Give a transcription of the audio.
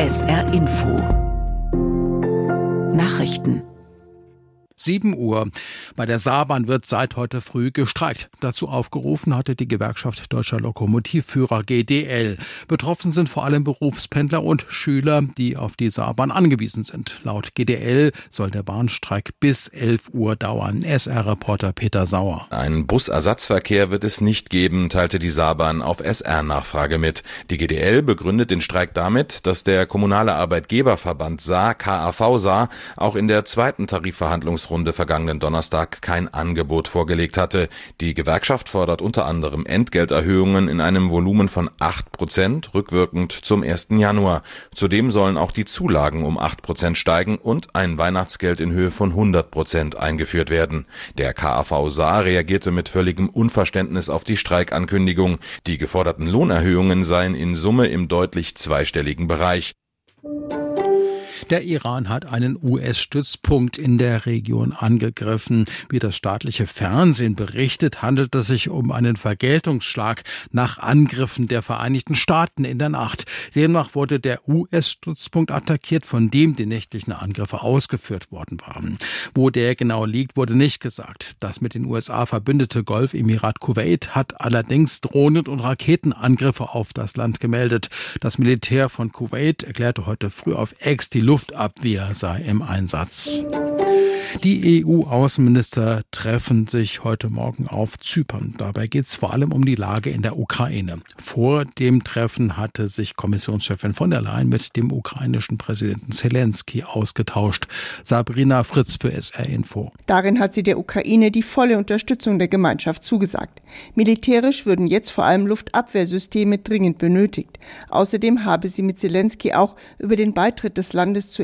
SR Info Nachrichten 7 Uhr. Bei der Saarbahn wird seit heute früh gestreikt. Dazu aufgerufen hatte die Gewerkschaft Deutscher Lokomotivführer GDL. Betroffen sind vor allem Berufspendler und Schüler, die auf die Saarbahn angewiesen sind. Laut GDL soll der Bahnstreik bis 11 Uhr dauern. SR-Reporter Peter Sauer. Einen Busersatzverkehr wird es nicht geben, teilte die Saarbahn auf SR-Nachfrage mit. Die GDL begründet den Streik damit, dass der kommunale Arbeitgeberverband Saar, KAV Saar, auch in der zweiten Tarifverhandlungsrunde vergangenen Donnerstag kein Angebot vorgelegt hatte. Die Gewerkschaft fordert unter anderem Entgelterhöhungen in einem Volumen von 8%, rückwirkend zum 1. Januar. Zudem sollen auch die Zulagen um 8% steigen und ein Weihnachtsgeld in Höhe von 100% eingeführt werden. Der KAV Saar reagierte mit völligem Unverständnis auf die Streikankündigung. Die geforderten Lohnerhöhungen seien in Summe im deutlich zweistelligen Bereich. Der Iran hat einen US-Stützpunkt in der Region angegriffen. Wie das staatliche Fernsehen berichtet, handelt es sich um einen Vergeltungsschlag nach Angriffen der Vereinigten Staaten in der Nacht. Demnach wurde der US-Stützpunkt attackiert, von dem die nächtlichen Angriffe ausgeführt worden waren. Wo der genau liegt, wurde nicht gesagt. Das mit den USA verbündete Golfemirat Kuwait hat allerdings Drohnen- und Raketenangriffe auf das Land gemeldet. Das Militär von Kuwait erklärte heute früh auf X, die Luftabwehr sei im Einsatz. Die EU-Außenminister treffen sich heute Morgen auf Zypern. Dabei geht es vor allem um die Lage in der Ukraine. Vor dem Treffen hatte sich Kommissionschefin von der Leyen mit dem ukrainischen Präsidenten Zelensky ausgetauscht. Sabrina Fritz für SR Info. Darin hat sie der Ukraine die volle Unterstützung der Gemeinschaft zugesagt. Militärisch würden jetzt vor allem Luftabwehrsysteme dringend benötigt. Außerdem habe sie mit Zelensky auch über den Beitritt des Landes zur